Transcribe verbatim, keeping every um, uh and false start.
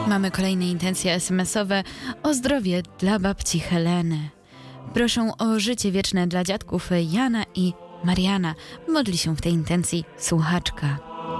Mamy kolejne intencje es em esowe o zdrowie dla babci Heleny. Proszę o życie wieczne dla dziadków Jana i Mariana. Modli się w tej intencji słuchaczka.